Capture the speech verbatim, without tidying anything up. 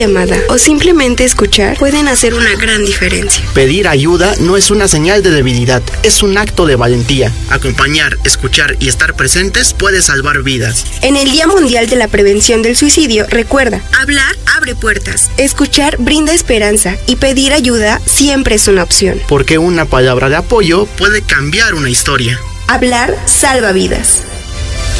llamada o simplemente escuchar pueden hacer una gran diferencia. Pedir ayuda no es una señal de debilidad, es un acto de valentía. Acompañar, escuchar y estar presentes puede salvar vidas. En el Día Mundial de la Prevención del Suicidio, recuerda, hablar abre puertas, escuchar brinda esperanza y pedir ayuda siempre es una opción. Porque una palabra de apoyo puede cambiar una historia. Hablar salva vidas.